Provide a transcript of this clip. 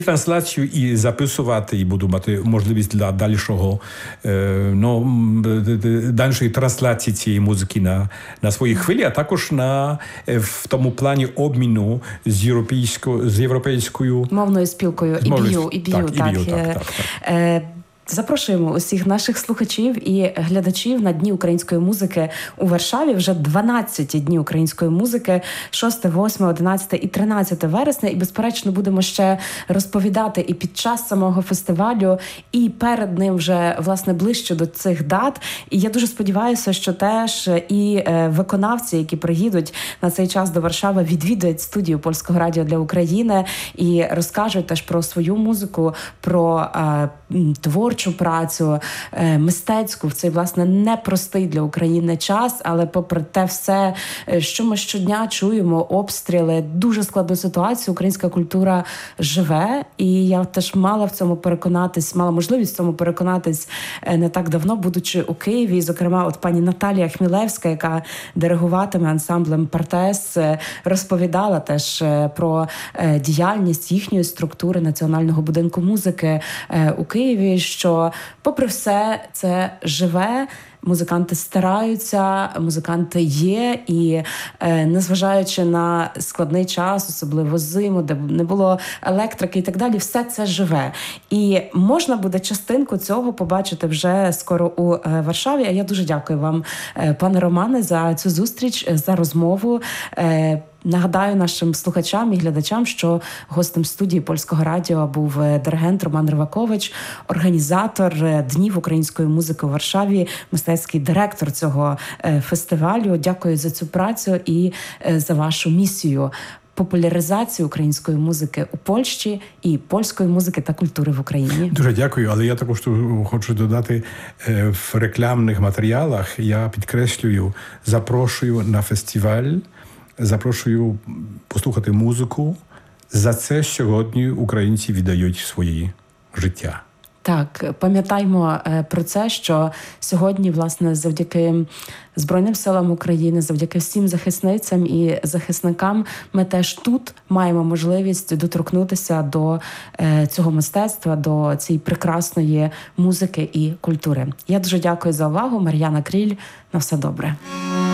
Трансляцію і записувати, і буду мати можливість для дальшої трансляції цієї музики на своїй хвилі, а також в тому плані обміну з європейською мовною спілкою EBU. Запрошуємо усіх наших слухачів і глядачів на Дні української музики у Варшаві. Вже 12 дні української музики, 6, 8, 11 і 13 вересня. І, безперечно, будемо ще розповідати і під час самого фестивалю, і перед ним вже, власне, ближче до цих дат. І я дуже сподіваюся, що теж і виконавці, які приїдуть на цей час до Варшави, відвідують студію Польського радіо для України і розкажуть теж про свою музику, про творчу працю, мистецьку, в цей, власне, непростий для України час, але попри те все, що ми щодня чуємо, обстріли, дуже складну ситуацію, українська культура живе, і я теж мала можливість в цьому переконатись не так давно, будучи у Києві, зокрема, от пані Наталія Хмілевська, яка диригуватиме ансамблем «Партес», розповідала теж про діяльність їхньої структури Національного будинку музики у Києві, що попри все це живе, музиканти стараються, музиканти є, і незважаючи на складний час, особливо зиму, де не було електрики і так далі, все це живе. І можна буде частинку цього побачити вже скоро у Варшаві. А я дуже дякую вам, пане Романе, за цю зустріч, за розмову. Нагадаю нашим слухачам і глядачам, що гостем студії Польського радіо був диригент Роман Ривакович, організатор Днів української музики у Варшаві, мистецький директор цього фестивалю. Дякую за цю працю і за вашу місію популяризації української музики у Польщі і польської музики та культури в Україні. Дуже дякую, але я також хочу додати, в рекламних матеріалах я підкреслюю, запрошую на фестиваль, запрошую послухати музику. За це сьогодні українці віддають свої життя. Так, пам'ятаймо про це, що сьогодні, власне, завдяки Збройним силам України, завдяки всім захисницям і захисникам, ми теж тут маємо можливість доторкнутися до цього мистецтва, до цієї прекрасної музики і культури. Я дуже дякую за увагу. Мар'яна Кріль. На все добре.